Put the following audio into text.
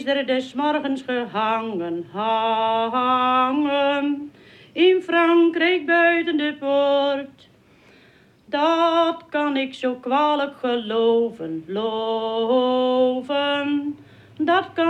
is er des morgens gehangen, hangen, in Frankrijk buiten de poort. Dat kan ik zo kwalijk geloven, loven, dat kan